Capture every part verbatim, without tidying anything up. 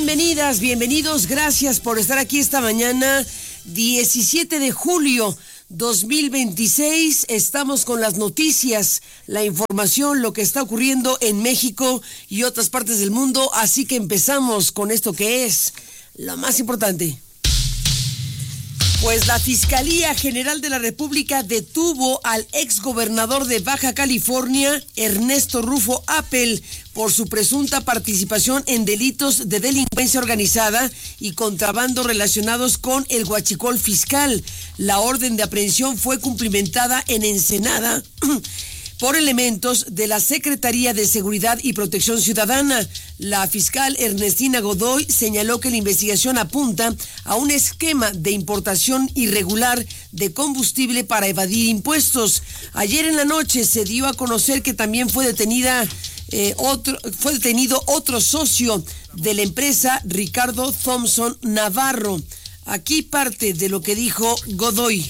Bienvenidas, bienvenidos, gracias por estar aquí esta mañana, diecisiete de julio dos mil veintiséis. Estamos con las noticias, la información, lo que está ocurriendo en México y otras partes del mundo, así que empezamos con esto que es lo más importante. Pues la Fiscalía General de la República detuvo al exgobernador de Baja California, Ernesto Rufo Appel, por su presunta participación en delitos de delincuencia organizada y contrabando relacionados con el huachicol fiscal. La orden de aprehensión fue cumplimentada en Ensenada por elementos de la Secretaría de Seguridad y Protección Ciudadana. La fiscal Ernestina Godoy señaló que la investigación apunta a un esquema de importación irregular de combustible para evadir impuestos. Ayer en la noche se dio a conocer que también fue detenida eh, otro, fue detenido otro socio de la empresa, Ricardo Thompson Navarro. Aquí parte de lo que dijo Godoy.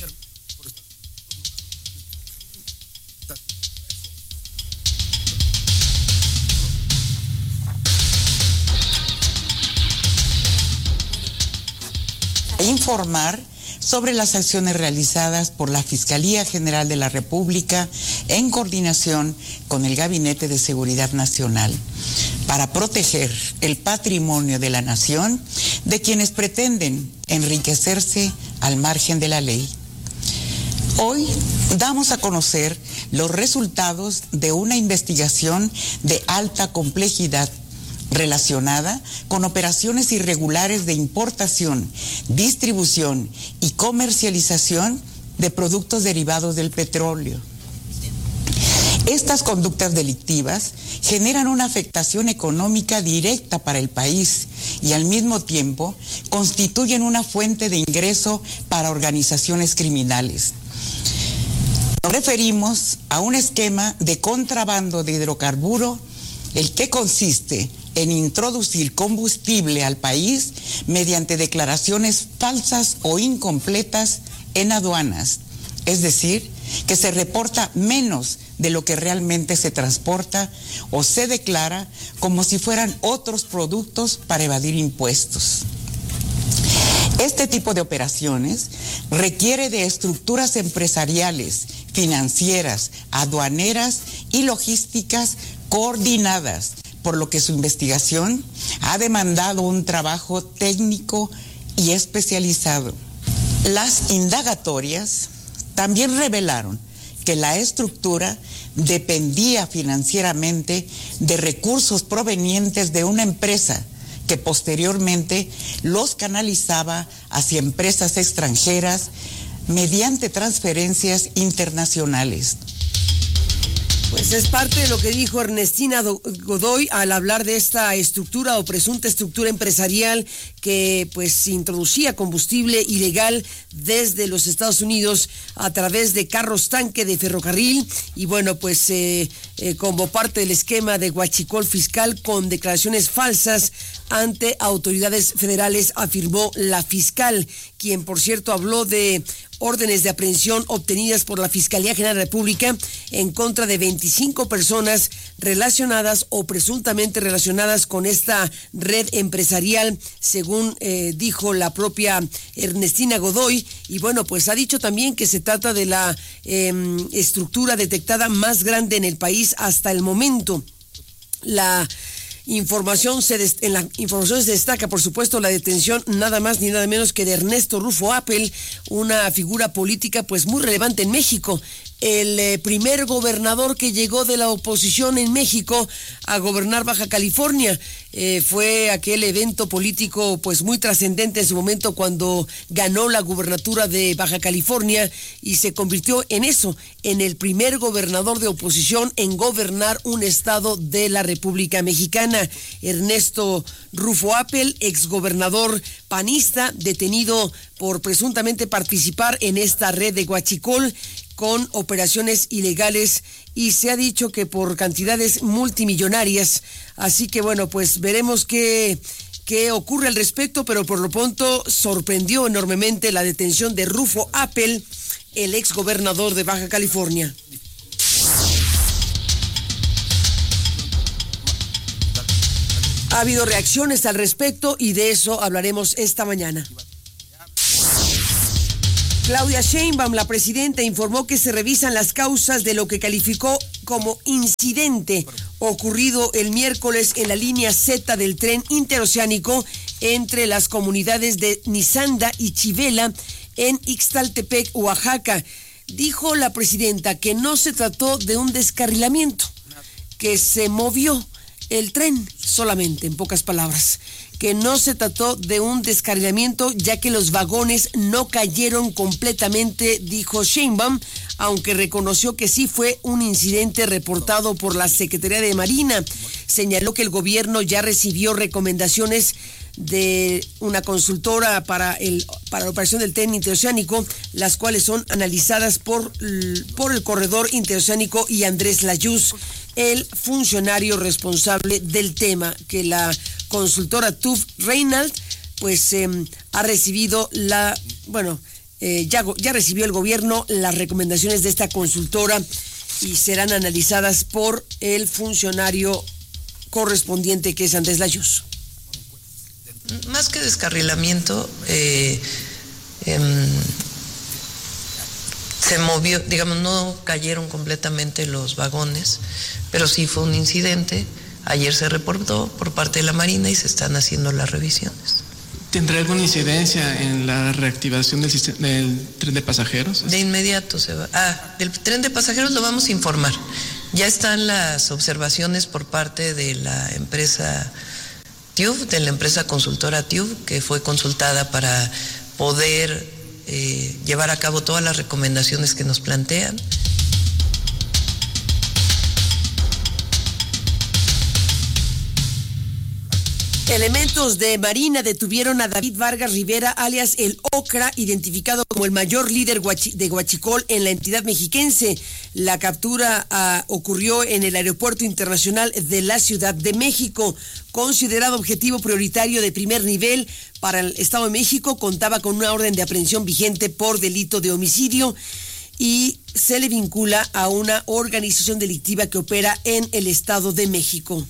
Informar sobre las acciones realizadas por la Fiscalía General de la República en coordinación con el Gabinete de Seguridad Nacional para proteger el patrimonio de la nación de quienes pretenden enriquecerse al margen de la ley. Hoy damos a conocer los resultados de una investigación de alta complejidad relacionada con operaciones irregulares de importación, distribución y comercialización de productos derivados del petróleo. Estas conductas delictivas generan una afectación económica directa para el país y al mismo tiempo constituyen una fuente de ingreso para organizaciones criminales. Nos referimos a un esquema de contrabando de hidrocarburo, el que consiste en introducir combustible al país mediante declaraciones falsas o incompletas en aduanas, es decir, que se reporta menos de lo que realmente se transporta o se declara como si fueran otros productos para evadir impuestos. Este tipo de operaciones requiere de estructuras empresariales, financieras, aduaneras y logísticas coordinadas, por lo que su investigación ha demandado un trabajo técnico y especializado. Las indagatorias también revelaron que la estructura dependía financieramente de recursos provenientes de una empresa que posteriormente los canalizaba hacia empresas extranjeras mediante transferencias internacionales. Pues es parte de lo que dijo Ernestina Godoy al hablar de esta estructura o presunta estructura empresarial que pues introducía combustible ilegal desde los Estados Unidos a través de carros tanque de ferrocarril y bueno pues eh, eh, como parte del esquema de huachicol fiscal con declaraciones falsas ante autoridades federales, afirmó la fiscal, quien por cierto habló de órdenes de aprehensión obtenidas por la Fiscalía General de la República en contra de veinticinco personas relacionadas o presuntamente relacionadas con esta red empresarial, según eh, dijo la propia Ernestina Godoy. Y bueno, pues ha dicho también que se trata de la eh, estructura detectada más grande en el país hasta el momento. La Información se des- en la información se destaca, por supuesto, la detención nada más ni nada menos que de Ernesto Rufo Appel, una figura política pues muy relevante en México. El eh, primer gobernador que llegó de la oposición en México a gobernar Baja California. Eh, fue aquel evento político pues muy trascendente en su momento cuando ganó la gubernatura de Baja California y se convirtió en eso, en el primer gobernador de oposición en gobernar un estado de la República Mexicana. Ernesto Rufo Appel, exgobernador panista, detenido por presuntamente participar en esta red de huachicol con operaciones ilegales y se ha dicho que por cantidades multimillonarias. Así que bueno, pues veremos qué, qué ocurre al respecto, pero por lo pronto sorprendió enormemente la detención de Rufo Appel, el exgobernador de Baja California. Ha habido reacciones al respecto y de eso hablaremos esta mañana. Claudia Sheinbaum, la presidenta, informó que se revisan las causas de lo que calificó como incidente ocurrido el miércoles en la línea Z del tren interoceánico entre las comunidades de Nizanda y Chivela en Ixtaltepec, Oaxaca. Dijo la presidenta que no se trató de un descarrilamiento, que se movió el tren solamente, en pocas palabras, que no se trató de un descarrilamiento ya que los vagones no cayeron completamente, dijo Sheinbaum, aunque reconoció que sí fue un incidente reportado por la Secretaría de Marina. Señaló que el gobierno ya recibió recomendaciones de una consultora para el para la operación del tren interoceánico, las cuales son analizadas por, por el corredor interoceánico y Andrés Layuz, el funcionario responsable del tema, que la consultora T U V Reinald pues eh, ha recibido la, bueno, eh, ya, ya recibió el gobierno las recomendaciones de esta consultora y serán analizadas por el funcionario correspondiente, que es Andrés Layuz. Más que descarrilamiento, eh, eh, se movió, digamos, no cayeron completamente los vagones, pero sí fue un incidente. Ayer se reportó por parte de la Marina y se están haciendo las revisiones. ¿Tendrá alguna incidencia en la reactivación del, sistema, del tren de pasajeros? De inmediato se va. Ah, del tren de pasajeros lo vamos a informar. Ya están las observaciones por parte de la empresa T U V, de la empresa consultora T U V, que fue consultada para poder eh, llevar a cabo todas las recomendaciones que nos plantean. Elementos de Marina detuvieron a David Vargas Rivera, alias el Ocra, identificado como el mayor líder de Huachicol en la entidad mexiquense. La captura uh, ocurrió en el Aeropuerto Internacional de la Ciudad de México. Considerado objetivo prioritario de primer nivel para el Estado de México, contaba con una orden de aprehensión vigente por delito de homicidio y se le vincula a una organización delictiva que opera en el Estado de México.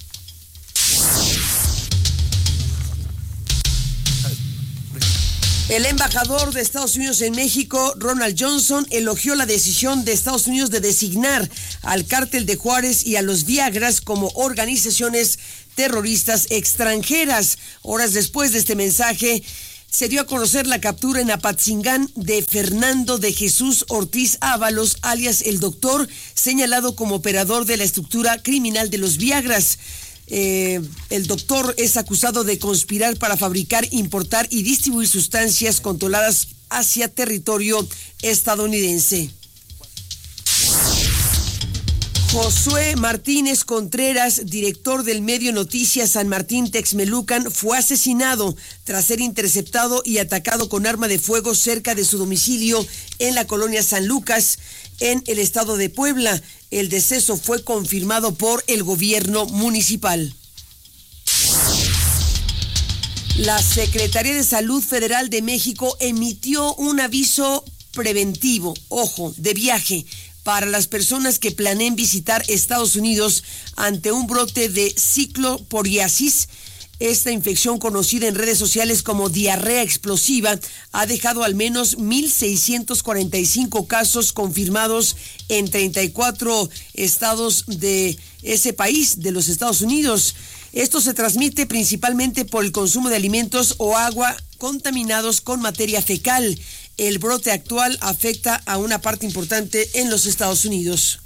El embajador de Estados Unidos en México, Ronald Johnson, elogió la decisión de Estados Unidos de designar al Cártel de Juárez y a los Viagras como organizaciones terroristas extranjeras. Horas después de este mensaje, se dio a conocer la captura en Apatzingán de Fernando de Jesús Ortiz Ábalos, alias el Doctor, señalado como operador de la estructura criminal de los Viagras. Eh, el doctor es acusado de conspirar para fabricar, importar y distribuir sustancias controladas hacia territorio estadounidense. Josué Martínez Contreras, director del medio Noticias San Martín Texmelucan, fue asesinado tras ser interceptado y atacado con arma de fuego cerca de su domicilio en la colonia San Lucas, en el estado de Puebla. El deceso fue confirmado por el gobierno municipal. La Secretaría de Salud Federal de México emitió un aviso preventivo, ojo, de viaje, para las personas que planeen visitar Estados Unidos ante un brote de cicloporiasis. Esta infección, conocida en redes sociales como diarrea explosiva, ha dejado al menos mil seiscientos cuarenta y cinco casos confirmados en treinta y cuatro estados de ese país, de los Estados Unidos. Esto se transmite principalmente por el consumo de alimentos o agua contaminados con materia fecal. El brote actual afecta a una parte importante en los Estados Unidos.